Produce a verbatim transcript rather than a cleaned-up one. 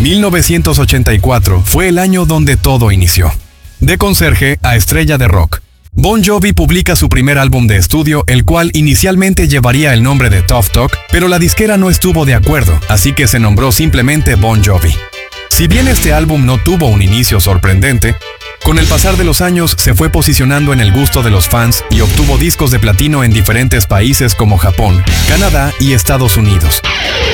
mil novecientos ochenta y cuatro fue el año donde todo inició. De conserje a estrella de rock, Bon Jovi publica su primer álbum de estudio, el cual inicialmente llevaría el nombre de Tough Talk, pero la disquera no estuvo de acuerdo, así que se nombró simplemente Bon Jovi. Si bien este álbum no tuvo un inicio sorprendente, con el pasar de los años se fue posicionando en el gusto de los fans y obtuvo discos de platino en diferentes países como Japón, Canadá y Estados Unidos.